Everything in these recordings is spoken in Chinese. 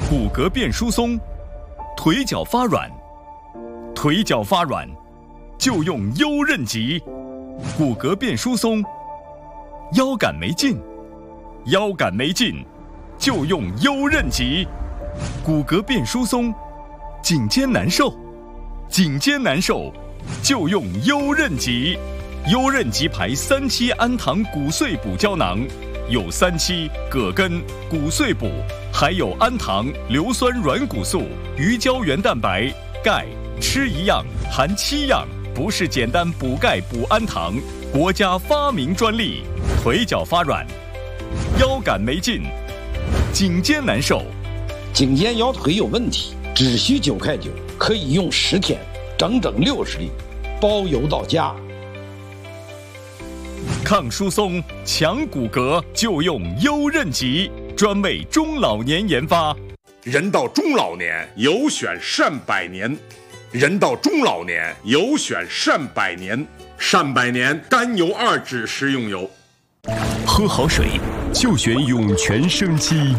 骨骼变疏松，腿脚发软，腿脚发软就用优韧脊。骨骼变疏松，腰杆没劲，腰杆没劲就用优韧脊。骨骼变疏松，颈肩难受，颈肩难受就用优韧脊。优韧脊牌3期氨糖骨碎补胶囊，有3期葛根、骨碎补，还有氨糖、硫酸软骨素、鱼胶原蛋白、钙，吃一样含7样，不是简单补钙补氨糖，国家发明专利。腿脚发软，腰杆没劲，颈肩难受， 颈肩腰腿有问题，只需9块9，可以用10天，整整60粒，包邮到家。 抗疏松、强骨骼就用优韧脊，专为中老年研发。 人到中老年有选善百年，人到中老年有选善百年，善百年甘油2酯食用油。 喝好水就选涌泉生机。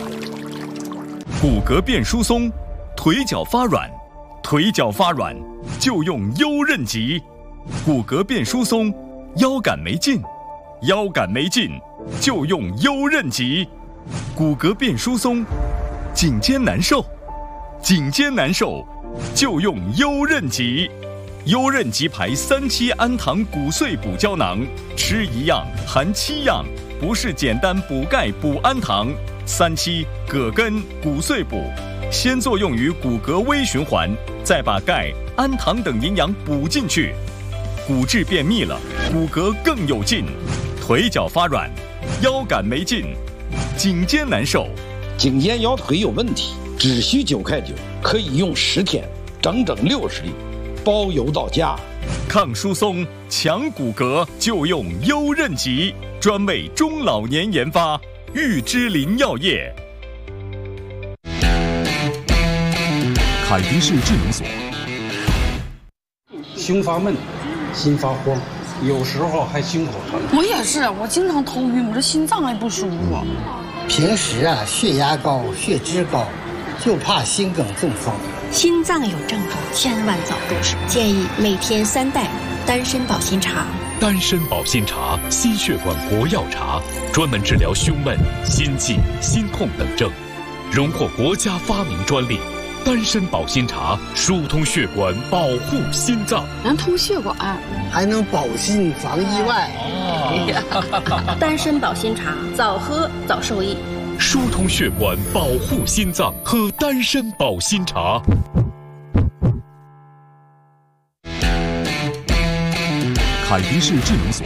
骨骼变疏松，腿脚发软，腿脚发软就用优韧脊。骨骼变疏松，腰杆没劲，腰杆没劲就用优韧脊。骨骼变疏松，颈肩难受，颈肩难受就用优韧脊。优韧脊牌3期氨糖骨碎补胶囊，吃一样含7样，不是简单补钙补氨糖。3期葛根、骨碎补，先作用于骨骼微循环，再把钙、氨糖等营养补进去，骨质变密了，骨骼更有劲。腿脚发软，腰杆没劲，颈肩难受， 颈肩腰腿有问题，只需9块9，可以用10天，整整60粒，包邮到家。 抗疏松、强骨骼就用优韧脊，专为中老年研发。玉芝林药业。 凯迪市智能所。 胸发闷，心发慌，有时候还心口疼。 我也是，我经常头晕，我这心脏还不舒服。 平时血压高、血脂高，就怕心梗中风。 心脏有症状，千万早入手。建议每天3袋丹参保心茶。 丹参保心茶，心血管活药茶，专门治疗胸闷、心悸、心痛等症，荣获国家发明专利。丹参保心茶疏通血管，保护心脏， 能通血管， 还能保心防意外。 丹参保心茶，早喝早受益。 疏通血管，保护心脏，喝丹参保心茶。凯迪市智能所。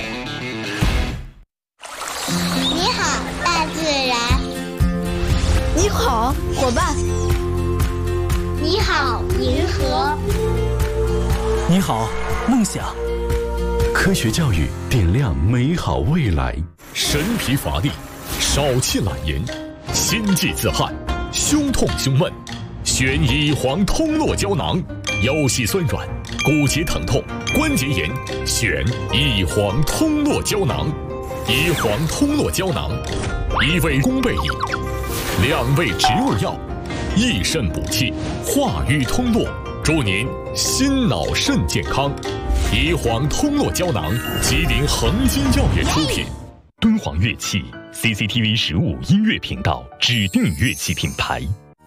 你好，大自然。 你好，伙伴。 你好，银河。 你好，梦想。 科学教育点亮美好未来。神疲乏力，少气懒言，心悸自汗，胸痛胸闷，选乙黄通络胶囊。腰膝酸软，骨节疼痛，关节炎，选乙黄通络胶囊。乙黄通络胶囊，1味宫贝饮，2味植物药，益肾补气，化瘀通络，祝您心脑肾健康。乙黄通络胶囊，吉林恒金药业出品。敦煌乐器 CCTV 15音乐频道指定乐器品牌。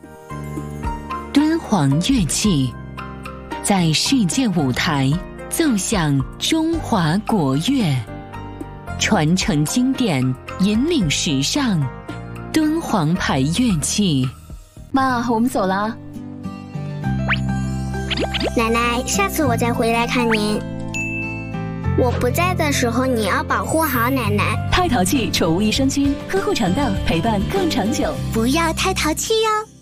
敦煌乐器在世界舞台奏响中华国乐，传承经典，引领时尚。敦煌牌乐器。 妈，我们走了。 奶奶，下次我再回来看您。我不在的时候，你要保护好奶奶。 太淘气，宠物益生菌，呵护肠道，陪伴更长久。 不要太淘气哟。